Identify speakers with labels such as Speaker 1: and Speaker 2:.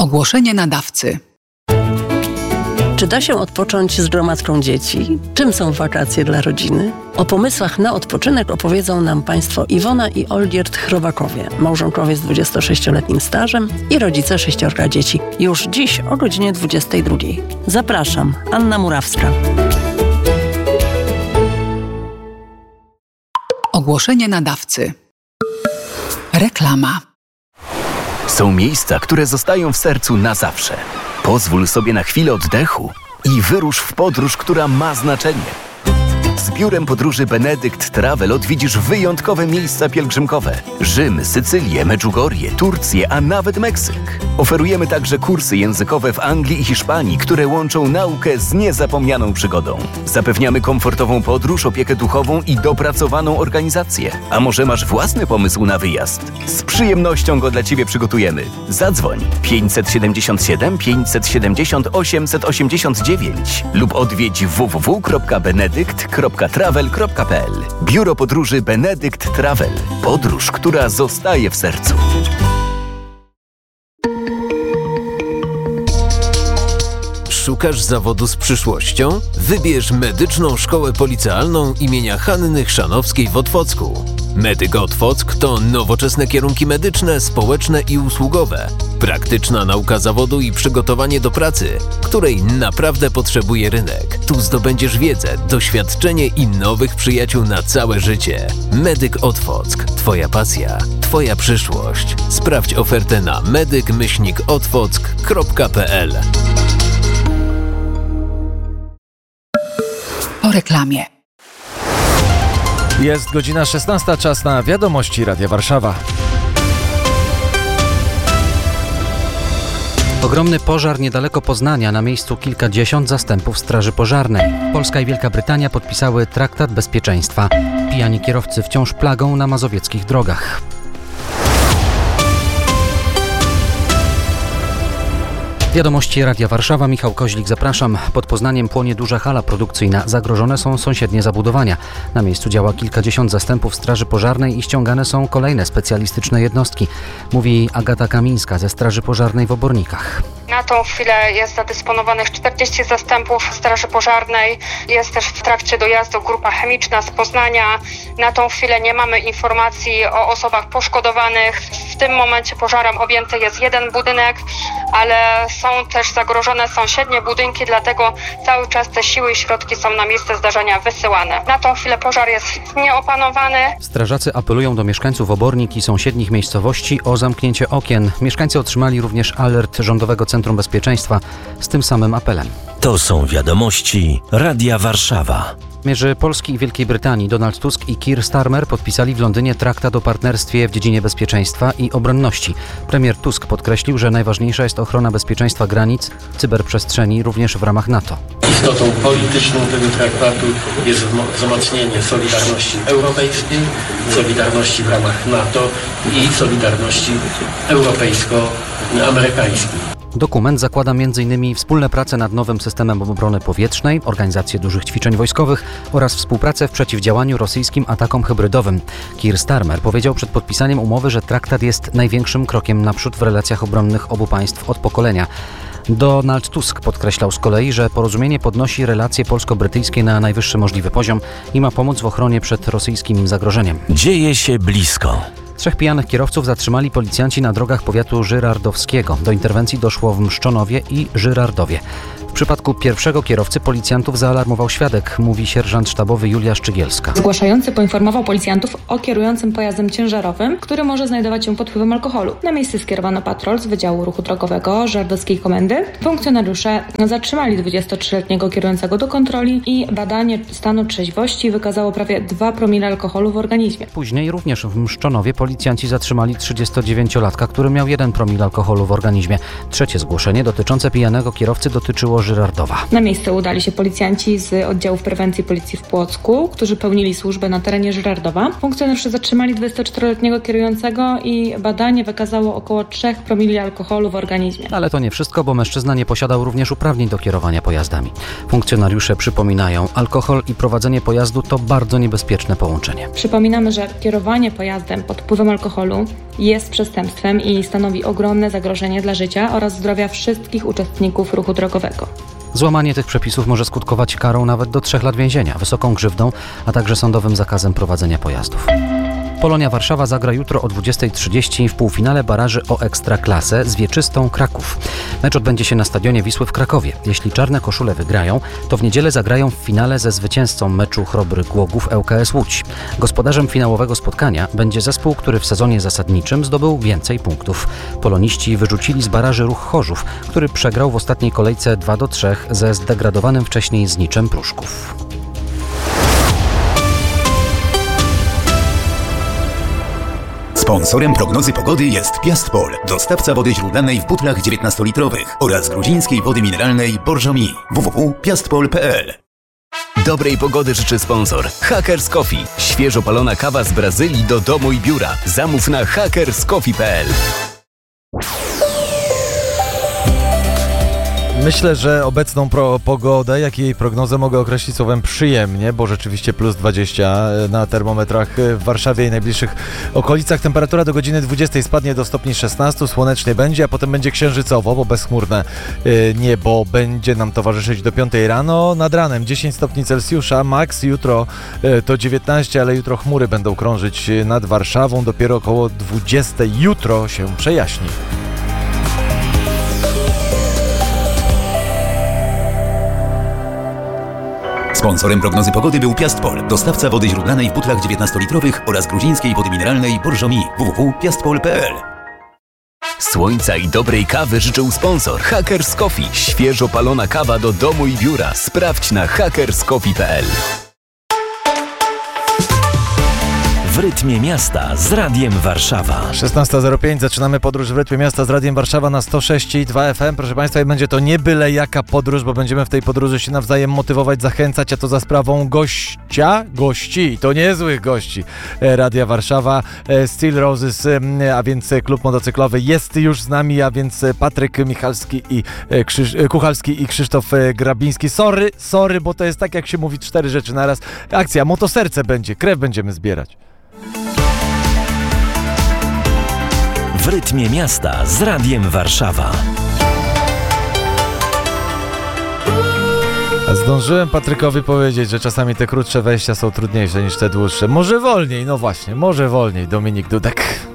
Speaker 1: Ogłoszenie nadawcy.
Speaker 2: Czy da się odpocząć z gromadką dzieci? Czym są wakacje dla rodziny? O pomysłach na odpoczynek opowiedzą nam Państwo Iwona i Olgierd Chrobakowie, małżonkowie z 26-letnim stażem i rodzice 6 dzieci. Już dziś o godzinie 22. Zapraszam, Anna Murawska.
Speaker 1: Ogłoszenie nadawcy. Reklama.
Speaker 3: Są miejsca, które zostają w sercu na zawsze. Pozwól sobie na chwilę oddechu i wyrusz w podróż, która ma znaczenie. Z biurem podróży Benedykt Travel odwiedzisz wyjątkowe miejsca pielgrzymkowe. Rzym, Sycylię, Medjugorje, Turcję, a nawet Meksyk. Oferujemy także kursy językowe w Anglii i Hiszpanii, które łączą naukę z niezapomnianą przygodą. Zapewniamy komfortową podróż, opiekę duchową i dopracowaną organizację. A może masz własny pomysł na wyjazd? Z przyjemnością go dla Ciebie przygotujemy. Zadzwoń 577 570 889 lub odwiedź www.benedykt.travel.pl. Biuro podróży Benedykt Travel. Podróż, która zostaje w sercu.
Speaker 4: Szukasz zawodu z przyszłością? Wybierz Medyczną Szkołę Policealną imienia Hanny Chrzanowskiej w Otwocku. Medyk Otwock to nowoczesne kierunki medyczne, społeczne i usługowe. Praktyczna nauka zawodu i przygotowanie do pracy, której naprawdę potrzebuje rynek. Tu zdobędziesz wiedzę, doświadczenie i nowych przyjaciół na całe życie. Medyk Otwock. Twoja pasja, Twoja przyszłość. Sprawdź ofertę na medyk-otwock.pl.
Speaker 1: Po reklamie.
Speaker 5: Jest godzina 16, czas na wiadomości Radia Warszawa. Ogromny pożar niedaleko Poznania, na miejscu kilkadziesiąt zastępów straży pożarnej. Polska i Wielka Brytania podpisały traktat bezpieczeństwa. Pijani kierowcy wciąż plagą na mazowieckich drogach. Wiadomości Radia Warszawa, Michał Koźlik, zapraszam. Pod Poznaniem płonie duża hala produkcyjna. Zagrożone są sąsiednie zabudowania. Na miejscu działa kilkadziesiąt zastępów straży pożarnej i ściągane są kolejne specjalistyczne jednostki. Mówi Agata Kamińska ze Straży Pożarnej w Obornikach.
Speaker 6: Na tą chwilę jest zadysponowanych 40 zastępów straży pożarnej. Jest też w trakcie dojazdu grupa chemiczna z Poznania. Na tą chwilę nie mamy informacji o osobach poszkodowanych. W tym momencie pożarem objęty jest jeden budynek, ale są też zagrożone sąsiednie budynki, dlatego cały czas te siły i środki są na miejsce zdarzenia wysyłane. Na tą chwilę pożar jest nieopanowany.
Speaker 5: Strażacy apelują do mieszkańców Obornik i sąsiednich miejscowości o zamknięcie okien. Mieszkańcy otrzymali również alert Rządowego Centrum Bezpieczeństwa z tym samym apelem.
Speaker 7: To są wiadomości Radia Warszawa.
Speaker 5: Premierzy Polski i Wielkiej Brytanii Donald Tusk i Keir Starmer podpisali w Londynie traktat o partnerstwie w dziedzinie bezpieczeństwa i obronności. Premier Tusk podkreślił, że najważniejsza jest ochrona bezpieczeństwa granic, cyberprzestrzeni również w ramach NATO.
Speaker 8: Istotą polityczną tego traktatu jest wzmocnienie solidarności europejskiej, solidarności w ramach NATO i solidarności europejsko-amerykańskiej.
Speaker 5: Dokument zakłada m.in. wspólne prace nad nowym systemem obrony powietrznej, organizację dużych ćwiczeń wojskowych oraz współpracę w przeciwdziałaniu rosyjskim atakom hybrydowym. Keir Starmer powiedział przed podpisaniem umowy, że traktat jest największym krokiem naprzód w relacjach obronnych obu państw od pokolenia. Donald Tusk podkreślał z kolei, że porozumienie podnosi relacje polsko-brytyjskie na najwyższy możliwy poziom i ma pomóc w ochronie przed rosyjskim zagrożeniem.
Speaker 7: Dzieje się blisko.
Speaker 5: 3 pijanych kierowców zatrzymali policjanci na drogach powiatu żyrardowskiego. Do interwencji doszło w Mszczonowie i Żyrardowie. W przypadku pierwszego kierowcy policjantów zaalarmował świadek, mówi sierżant sztabowy Julia Szczygielska.
Speaker 9: Zgłaszający poinformował policjantów o kierującym pojazdem ciężarowym, który może znajdować się pod wpływem alkoholu. Na miejsce skierowano patrol z Wydziału Ruchu Drogowego Żardowskiej Komendy. Funkcjonariusze zatrzymali 23-letniego kierującego do kontroli i badanie stanu trzeźwości wykazało prawie 2 promile alkoholu w organizmie.
Speaker 5: Później również w Mszczonowie policjanci zatrzymali 39-latka, który miał 1 promil alkoholu w organizmie. Trzecie zgłoszenie dotyczące pijanego kierowcy dotyczyło Żyrardowa.
Speaker 9: Na miejsce udali się policjanci z oddziałów prewencji policji w Płocku, którzy pełnili służbę na terenie Żyrardowa. Funkcjonariusze zatrzymali 24-letniego kierującego i badanie wykazało około 3 promili alkoholu w organizmie.
Speaker 5: Ale to nie wszystko, bo mężczyzna nie posiadał również uprawnień do kierowania pojazdami. Funkcjonariusze przypominają, alkohol i prowadzenie pojazdu to bardzo niebezpieczne połączenie.
Speaker 9: Przypominamy, że kierowanie pojazdem pod wpływem alkoholu jest przestępstwem i stanowi ogromne zagrożenie dla życia oraz zdrowia wszystkich uczestników ruchu drogowego.
Speaker 5: Złamanie tych przepisów może skutkować karą nawet do 3 lat więzienia, wysoką grzywną, a także sądowym zakazem prowadzenia pojazdów. Polonia Warszawa zagra jutro o 20:30 w półfinale baraży o Ekstraklasę z Wieczystą Kraków. Mecz odbędzie się na stadionie Wisły w Krakowie. Jeśli czarne koszule wygrają, to w niedzielę zagrają w finale ze zwycięzcą meczu Chrobry Głogów ŁKS Łódź. Gospodarzem finałowego spotkania będzie zespół, który w sezonie zasadniczym zdobył więcej punktów. Poloniści wyrzucili z baraży Ruch Chorzów, który przegrał w ostatniej kolejce 2-3 ze zdegradowanym wcześniej Zniczem Pruszków.
Speaker 10: Sponsorem prognozy pogody jest Piastpol, dostawca wody źródlanej w butlach 19-litrowych oraz gruzińskiej wody mineralnej Borżomi. www.piastpol.pl.
Speaker 3: Dobrej pogody życzy sponsor Hackers Coffee. Świeżo palona kawa z Brazylii do domu i biura. Zamów na hackerscoffee.pl.
Speaker 11: Myślę, że obecną pogodę, jak i jej prognozę mogę określić słowem przyjemnie, bo rzeczywiście plus 20 na termometrach w Warszawie i najbliższych okolicach. Temperatura do godziny 20 spadnie do stopni 16, słonecznie będzie, a potem będzie księżycowo, bo bezchmurne niebo będzie nam towarzyszyć do 5 rano. Nad ranem 10 stopni Celsjusza, maks jutro to 19, ale jutro chmury będą krążyć nad Warszawą, dopiero około 20 jutro się przejaśni.
Speaker 10: Sponsorem prognozy pogody był Piastpol, dostawca wody źródlanej w butlach 19-litrowych oraz gruzińskiej wody mineralnej Borżomi. www.piastpol.pl.
Speaker 3: Słońca i dobrej kawy życzył sponsor Hackers Coffee. Świeżo palona kawa do domu i biura. Sprawdź na hackerscoffee.pl.
Speaker 7: W rytmie miasta z Radiem Warszawa.
Speaker 11: 16:05. Zaczynamy podróż w rytmie miasta z Radiem Warszawa na 106,2 FM. Proszę Państwa, i będzie to nie byle jaka podróż, bo będziemy w tej podróży się nawzajem motywować, zachęcać, a to za sprawą gości, to niezłych gości Radia Warszawa. Steel Roses, a więc klub motocyklowy jest już z nami, a więc Patryk Michalski i Kuchalski i Krzysztof Grabiński. Sorry, bo to jest tak, jak się mówi, 4 rzeczy naraz. Akcja Motoserce będzie, krew będziemy zbierać.
Speaker 7: W rytmie miasta z Radiem Warszawa.
Speaker 11: Zdążyłem Patrykowi powiedzieć, że czasami te krótsze wejścia są trudniejsze niż te dłuższe. Może wolniej, no właśnie, może wolniej. Dominik Dudek.